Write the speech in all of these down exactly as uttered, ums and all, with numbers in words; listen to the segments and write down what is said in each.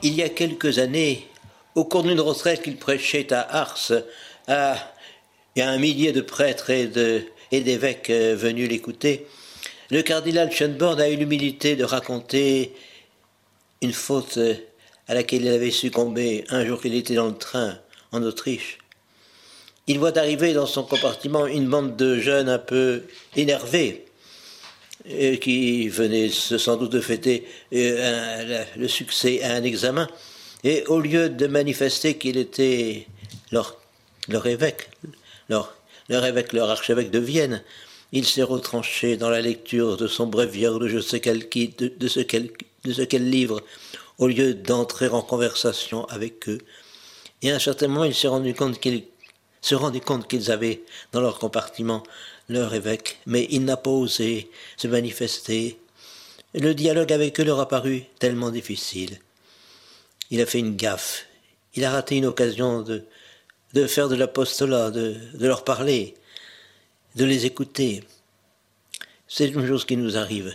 il y a quelques années, au cours d'une retraite qu'il prêchait à Ars, à, il y a un millier de prêtres et, de, et d'évêques venus l'écouter, le cardinal Schönborn a eu l'humilité de raconter une faute à laquelle il avait succombé un jour qu'il était dans le train en Autriche. Il voit arriver dans son compartiment une bande de jeunes un peu énervés, euh, qui venaient sans doute de fêter euh, un, le succès à un examen, et au lieu de manifester qu'il était leur, leur évêque, leur, leur évêque, leur archevêque de Vienne, il s'est retranché dans la lecture de son bréviaire de je sais quel, de, de, ce quel, de ce quel livre, au lieu d'entrer en conversation avec eux. Et à un certain moment, il s'est rendu compte qu'ils se rendaient compte qu'ils avaient dans leur compartiment leur évêque, mais il n'a pas osé se manifester. Le dialogue avec eux leur a paru tellement difficile. Il a fait une gaffe. Il a raté une occasion de, de faire de l'apostolat, de, de leur parler, de les écouter. C'est une chose qui nous arrive.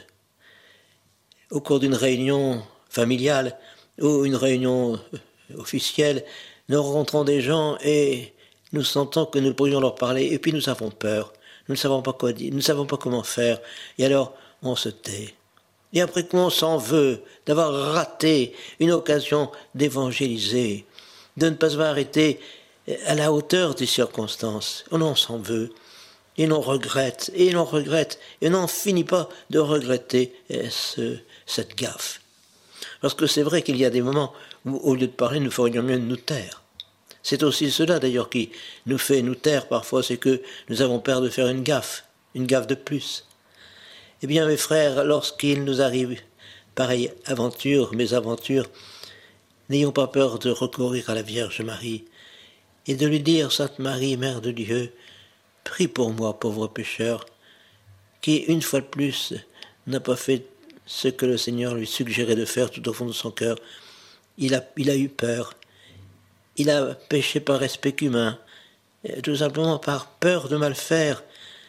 Au cours d'une réunion familiale ou une réunion officielle, nous rencontrons des gens et nous sentons que nous pourrions leur parler, et puis nous avons peur. Nous ne savons pas quoi dire, nous ne savons pas comment faire, et alors on se tait. Et après qu'on s'en veut d'avoir raté une occasion d'évangéliser, de ne pas avoir été à la hauteur des circonstances, on s'en veut. Et l'on regrette, et l'on regrette, et on n'en finit pas de regretter ce, cette gaffe. Parce que c'est vrai qu'il y a des moments où, au lieu de parler, nous ferions mieux de nous taire. C'est aussi cela, d'ailleurs, qui nous fait nous taire parfois, c'est que nous avons peur de faire une gaffe, une gaffe de plus. Eh bien, mes frères, lorsqu'il nous arrive pareille aventure, mésaventures, n'ayons pas peur de recourir à la Vierge Marie et de lui dire, Sainte Marie, Mère de Dieu, prie pour moi, pauvre pécheur, qui, une fois de plus, n'a pas fait ce que le Seigneur lui suggérait de faire tout au fond de son cœur. Il a, il a eu peur. Il a péché par respect humain, tout simplement par peur de mal faire.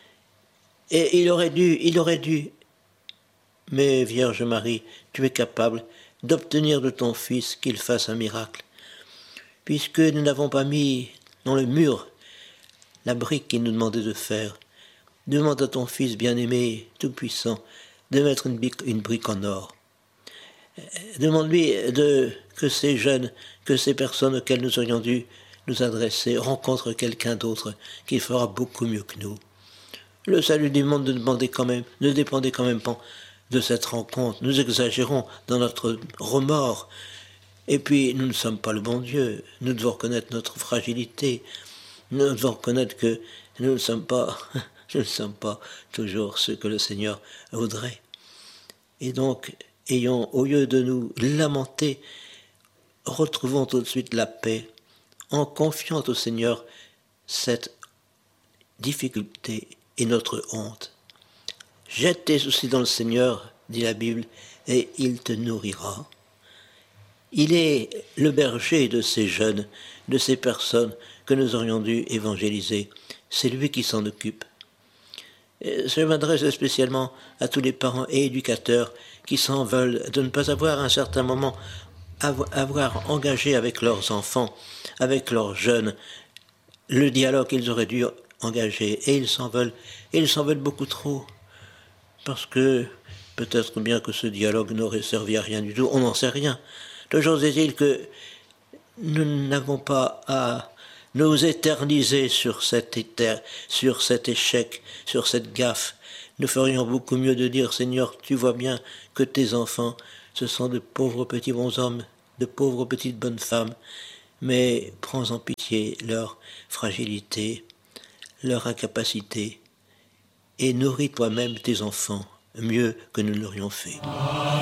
Et il aurait dû, il aurait dû. Mais Vierge Marie, tu es capable d'obtenir de ton Fils qu'il fasse un miracle, puisque nous n'avons pas mis dans le mur la brique qu'il nous demandait de faire. Demande à ton Fils bien-aimé, tout-puissant, de mettre une brique, une brique en or. Demande-lui de, que ces jeunes, que ces personnes auxquelles nous aurions dû nous adresser rencontrent quelqu'un d'autre qui fera beaucoup mieux que nous. Le salut du monde ne dépendait quand même, ne dépendait quand même pas de cette rencontre. Nous exagérons dans notre remords. Et puis, nous ne sommes pas le bon Dieu. Nous devons reconnaître notre fragilité. Nous devons reconnaître que nous ne sommes pas, nous ne sommes pas toujours ce que le Seigneur voudrait. Et donc, ayons, au lieu de nous lamenter, retrouvons tout de suite la paix en confiant au Seigneur cette difficulté et notre honte. Jette tes soucis dans le Seigneur, dit la Bible, et il te nourrira. Il est le berger de ces jeunes, de ces personnes que nous aurions dû évangéliser. C'est lui qui s'en occupe. Je m'adresse spécialement à tous les parents et éducateurs qui s'en veulent de ne pas avoir à un certain moment avoir engagé avec leurs enfants, avec leurs jeunes, le dialogue qu'ils auraient dû engager. Et ils s'en veulent, et ils s'en veulent beaucoup trop. Parce que peut-être bien que ce dialogue n'aurait servi à rien du tout, on n'en sait rien. Toujours est-il que nous n'avons pas à nous éterniser sur cet, éter, sur cet échec, sur cette gaffe. Nous ferions beaucoup mieux de dire, Seigneur, tu vois bien que tes enfants, ce sont de pauvres petits bons hommes, de pauvres petites bonnes femmes, mais prends en pitié leur fragilité, leur incapacité, et nourris toi-même tes enfants mieux que nous l'aurions fait.